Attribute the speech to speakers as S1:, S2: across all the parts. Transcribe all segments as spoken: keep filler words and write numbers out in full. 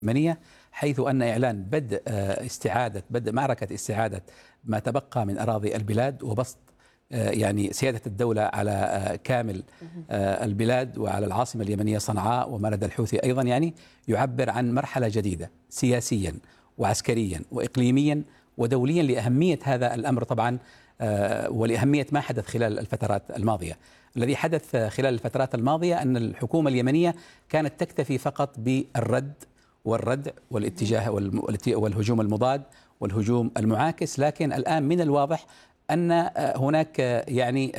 S1: اليمنية، حيث أن إعلان بدء استعادة بدء معركة استعادة ما تبقى من أراضي البلاد وبسط يعني سيادة الدولة على كامل البلاد وعلى العاصمة اليمنية صنعاء وما لدى الحوثي أيضا، يعني يعبر عن مرحلة جديدة سياسيا وعسكريا وإقليميا ودوليا لأهمية هذا الأمر طبعا، ولأهمية ما حدث خلال الفترات الماضية. الذي حدث خلال الفترات الماضية أن الحكومة اليمنية كانت تكتفي فقط بالرد والردع والاتجاه والهجوم المضاد والهجوم المعاكس، لكن الآن من الواضح أن هناك يعني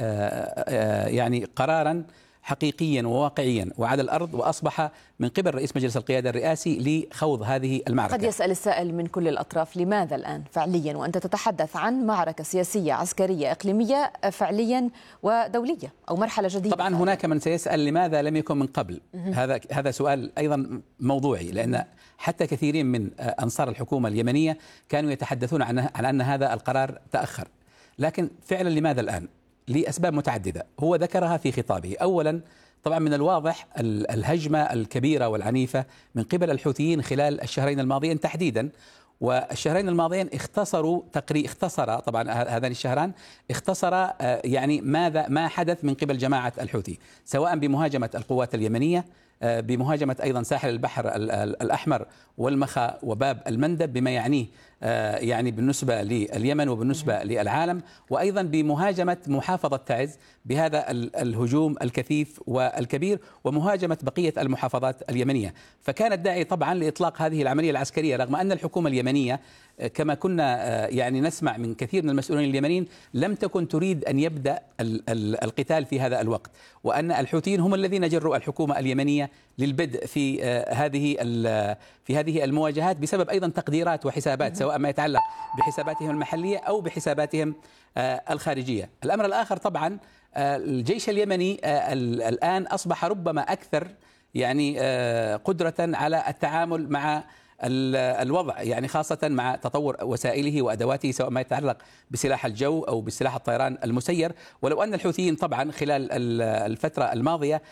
S1: يعني قرارا حقيقيا وواقعيا وعلى الأرض، وأصبح من قبل رئيس مجلس القيادة الرئاسي لخوض هذه المعركة.
S2: قد يسأل السائل من كل الأطراف: لماذا الآن فعليا وأنت تتحدث عن معركة سياسية عسكرية إقليمية فعليا ودولية أو مرحلة جديدة؟
S1: طبعا هناك من سيسأل لماذا لم يكن من قبل. هذا هذا سؤال أيضا موضوعي، لأن حتى كثيرين من أنصار الحكومة اليمنية كانوا يتحدثون عن عن أن هذا القرار تأخر، لكن فعلا لماذا الآن؟ لأسباب متعددة هو ذكرها في خطابه. أولا طبعا من الواضح الهجمة الكبيرة والعنيفة من قبل الحوثيين خلال الشهرين الماضيين تحديدا، والشهرين الماضيين اختصروا تقريبا اختصر طبعا هذان الشهران اختصر يعني ماذا ما حدث من قبل جماعة الحوثي، سواء بمهاجمة القوات اليمنية، بمهاجمة أيضا ساحل البحر الأحمر والمخا وباب المندب بما يعنيه يعني بالنسبة لليمن وبالنسبة للعالم، وأيضا بمهاجمة محافظة تعز بهذا الهجوم الكثيف والكبير، ومهاجمة بقية المحافظات اليمنية. فكان الداعي طبعا لإطلاق هذه العملية العسكرية، رغم أن الحكومة اليمنية كما كنا يعني نسمع من كثير من المسؤولين اليمنيين لم تكن تريد أن يبدأ القتال في هذا الوقت، وأن الحوثيين هم الذين جروا الحكومة اليمنية للبدء في هذه في هذه المواجهات بسبب أيضا تقديرات وحسابات، سواء ما يتعلق بحساباتهم المحلية أو بحساباتهم الخارجية. الأمر الآخر طبعا الجيش اليمني الآن أصبح ربما أكثر يعني قدرة على التعامل مع الوضع، يعني خاصة مع تطور وسائله وأدواته، سواء ما يتعلق بسلاح الجو أو بسلاح الطيران المسير. ولو أن الحوثيين طبعا خلال الفترة الماضية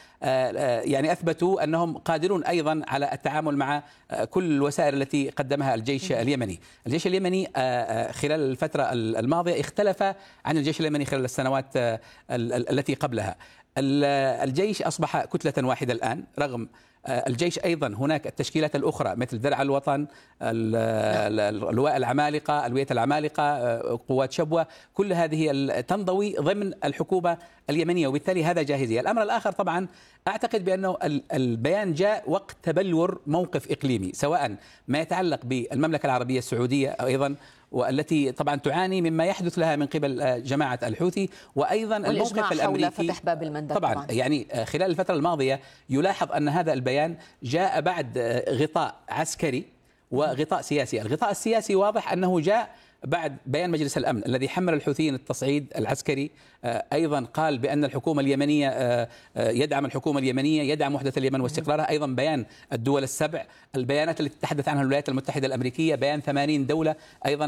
S1: يعني أثبتوا أنهم قادرون أيضا على التعامل مع كل الوسائل التي قدمها الجيش اليمني. الجيش اليمني خلال الفترة الماضية اختلف عن الجيش اليمني خلال السنوات التي قبلها. الجيش أصبح كتلة واحدة الآن، رغم الجيش أيضا هناك التشكيلات الأخرى مثل درع الوطن، اللواء العمالقة، الوية العمالقة، قوات شبوة، كل هذه تنضوي ضمن الحكومة اليمنية، وبالتالي هذا جاهزية. الأمر الآخر طبعا أعتقد بأنه البيان جاء وقت تبلور موقف إقليمي، سواء ما يتعلق بالمملكة العربية السعودية أيضا، والتي طبعا تعاني مما يحدث لها من قبل جماعة الحوثي، وأيضا الموقف الأمريكي
S2: فتح باب المندب
S1: طبعا, طبعا يعني خلال الفترة الماضية يلاحظ أن هذا البيان جاء بعد غطاء عسكري وغطاء سياسي. الغطاء السياسي واضح أنه جاء بعد بيان مجلس الأمن الذي حمل الحوثيين التصعيد العسكري، أيضا قال بأن الحكومة اليمنية يدعم الحكومة اليمنية، يدعم وحدة اليمن واستقرارها، أيضا بيان الدول السبع، البيانات التي تتحدث عنها الولايات المتحدة الأمريكية، بيان ثمانين دولة، أيضا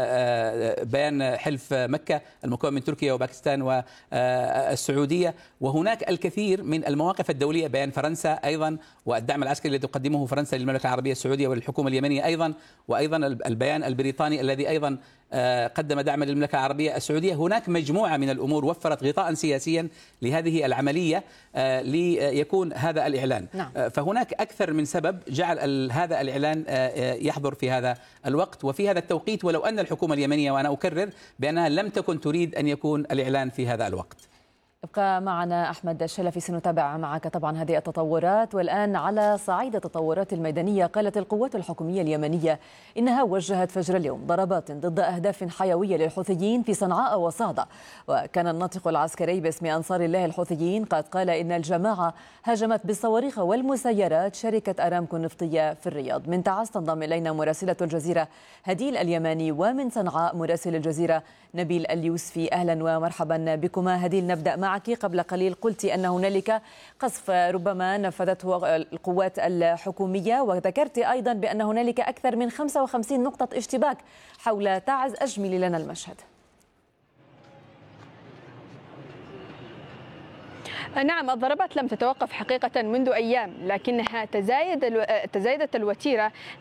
S1: بيان حلف مكة المكون من تركيا وباكستان والسعودية، وهناك الكثير من المواقف الدولية، بيان فرنسا أيضا، والدعم العسكري الذي تقدمه فرنسا للمملكة العربية السعودية وللحكومة اليمنية أيضا، وأيضا البيان البريطاني الذي أيضا قدم دعما للمملكة العربية السعودية. هناك مجموعة من الأمور وفرت غطاء سياسيا لهذه العملية ليكون هذا الإعلان.
S2: نعم.
S1: فهناك أكثر من سبب جعل هذا الإعلان يحضر في هذا الوقت وفي هذا التوقيت، ولو أن الحكومة اليمنية، وأنا أكرر بأنها لم تكن تريد أن يكون الإعلان في هذا الوقت.
S2: ابقى معنا أحمد الشلفي، سنتابع معك طبعا هذه التطورات. والآن على صعيد التطورات الميدانية، قالت القوات الحكومية اليمنية إنها وجهت فجر اليوم ضربات ضد أهداف حيوية للحوثيين في صنعاء وصعدة. وكان الناطق العسكري باسم أنصار الله الحوثيين قد قال إن الجماعة هاجمت بالصواريخ والمسيرات شركة أرامكو النفطية في الرياض. من تعز تنضم إلينا مراسلة الجزيرة هديل اليماني، ومن صنعاء مراسل الجزيرة نبيل اليوسفي. أهلا ومرحبا بكما. هديل، نبدأ معك. قبل قليل قلت أن هنالك قصف ربما نفذته القوات الحكومية، وذكرت أيضا بأن هنالك أكثر من خمسة وخمسين نقطة اشتباك حول تعز. أجملي لنا المشهد.
S3: نعم، الضربات لم تتوقف حقيقة منذ أيام، لكنها تزايد الو... تزايدت الوتيرة